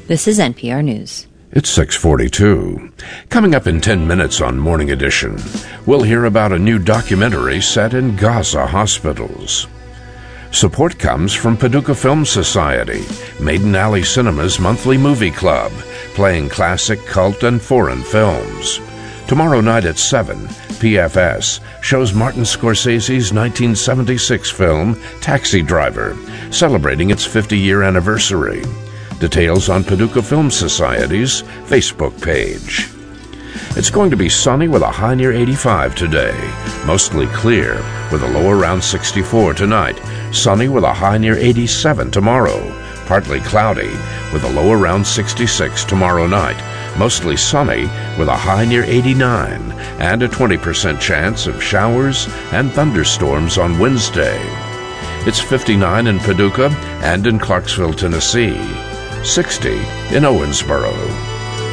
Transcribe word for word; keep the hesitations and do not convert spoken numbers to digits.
This is N P R News. It's six forty-two. Coming up in ten minutes on Morning Edition, we'll hear about a new documentary set in Gaza hospitals. Support comes from Paducah Film Society, Maiden Alley Cinema's monthly movie club, playing classic, cult, and foreign films. Tomorrow night at seven, P F S shows Martin Scorsese's nineteen seventy-six film Taxi Driver, celebrating its fifty-year anniversary. Details on Paducah Film Society's Facebook page. It's going to be sunny with a high near eighty-five today. Mostly clear with a low around sixty-four tonight. Sunny with a high near eighty-seven tomorrow. Partly cloudy with a low around sixty-six tomorrow night. Mostly sunny with a high near eighty-nine and a twenty percent chance of showers and thunderstorms on Wednesday. It's fifty-nine in Paducah and in Clarksville, Tennessee. sixty in Owensboro.